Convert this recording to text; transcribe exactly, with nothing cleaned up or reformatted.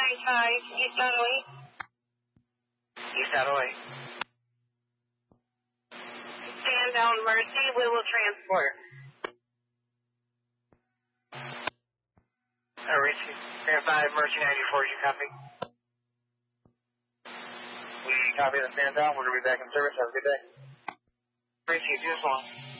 Nine five, East Donnelly. East Donnelly. Stand down, Mercy. We will transport. Uh, Richie, Grand five, Mercy ninety-four, you copy? We copy the stand down. We're going to be back in service. Have a good day. Richie, do this one.